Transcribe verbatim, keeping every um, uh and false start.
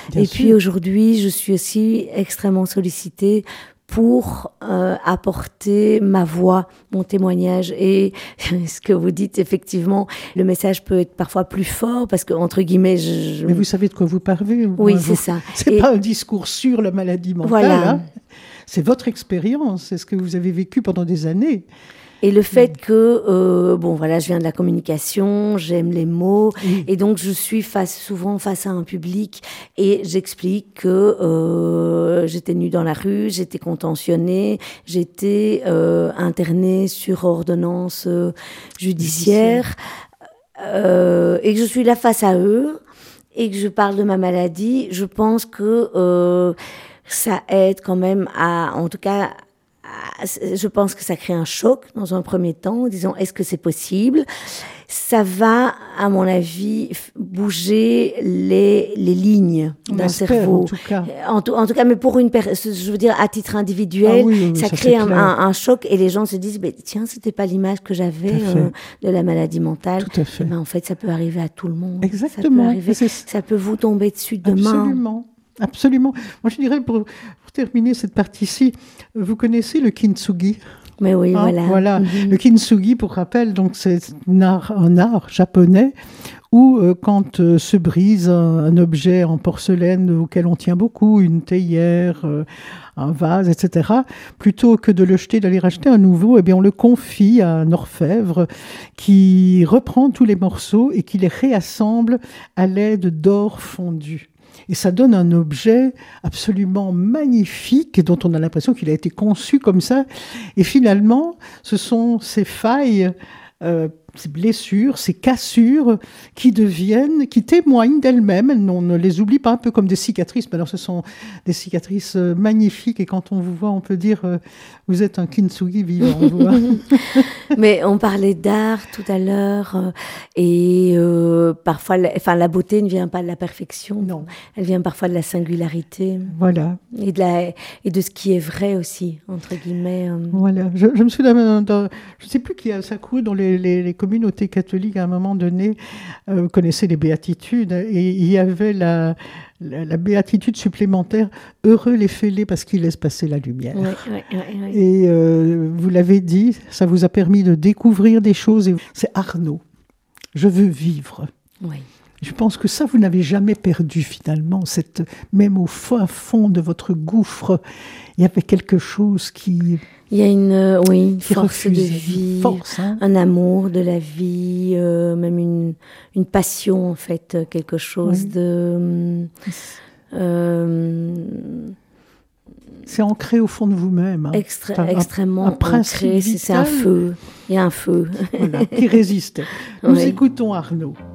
Bien et sûr. Puis aujourd'hui, je suis aussi extrêmement sollicitée pour euh, apporter ma voix, mon témoignage. Et ce que vous dites, effectivement, le message peut être parfois plus fort parce que, entre guillemets... Je, je... Mais vous savez de quoi vous parlez. Oui, moi, c'est vous... ça. C'est et... pas un discours sur la maladie mentale. Voilà. Hein. C'est votre expérience, c'est ce que vous avez vécu pendant des années. Et le fait que, euh, bon, voilà, je viens de la communication, j'aime les mots, oui. Et donc je suis face, souvent face à un public et j'explique que euh, j'étais nue dans la rue, j'étais contentionnée, j'étais euh, internée sur ordonnance euh, judiciaire euh, et que je suis là face à eux et que je parle de ma maladie. Je pense que euh, ça aide quand même à, en tout cas... Je pense que ça crée un choc dans un premier temps, disons, est-ce que c'est possible ? Ça va, à mon avis, bouger les, les lignes On d'un espère, cerveau. En tout cas, en tout, en tout cas mais pour une personne, je veux dire, à titre individuel, ah oui, oui, ça, ça crée un, un, un choc et les gens se disent, tiens, c'était pas l'image que j'avais euh, de la maladie mentale. Tout à fait. Ben, en fait, ça peut arriver à tout le monde. Exactement. Ça peut, arriver, ça peut vous tomber dessus demain. Absolument. Absolument. Moi, je dirais, pour, pour terminer cette partie-ci, vous connaissez le kintsugi ? Mais oui, hein, voilà. voilà. Mm-hmm. Le kintsugi, pour rappel, donc c'est un art, un art japonais où, euh, quand euh, se brise un, un objet en porcelaine auquel on tient beaucoup, une théière, euh, un vase, et cetera, plutôt que de le jeter, d'aller racheter un nouveau, eh bien, on le confie à un orfèvre qui reprend tous les morceaux et qui les réassemble à l'aide d'or fondu. Et ça donne un objet absolument magnifique dont on a l'impression qu'il a été conçu comme ça. Et finalement, ce sont ces failles, euh, ces blessures, ces cassures qui deviennent, qui témoignent d'elles-mêmes. On ne les oublie pas, un peu comme des cicatrices. Mais alors, ce sont des cicatrices magnifiques. Et quand on vous voit, on peut dire, euh, vous êtes un kintsugi vivant. Mais on parlait d'art tout à l'heure. Euh, et euh, parfois, la, enfin, la beauté ne vient pas de la perfection. Non. Elle vient parfois de la singularité. Voilà. Et de, la, et de ce qui est vrai aussi, entre guillemets. Euh. Voilà. Je, je me souviens, d'un, je ne sais plus qui a ça couru dans les, les, les communautés catholiques à un moment donné. Euh, vous connaissez les béatitudes. Et il y avait la... La, la béatitude supplémentaire, heureux les fêlés parce qu'ils laissent passer la lumière. Oui, oui, oui, oui. Et euh, vous l'avez dit, ça vous a permis de découvrir des choses. Et c'est Arnaud. Je veux vivre. Oui. Je pense que ça, vous n'avez jamais perdu finalement. Cette, même au fin fond de votre gouffre, il y avait quelque chose qui... Il y a une, euh, oui, une force refusait, de vie, force, hein. Un amour de la vie, euh, même une, une passion en fait, quelque chose oui. de... Euh, c'est ancré au fond de vous-même. Hein. Extré- un, extrêmement un, un ancré, c'est, c'est un feu, il y a un feu. Voilà, qui résiste. Nous oui. écoutons Arnaud.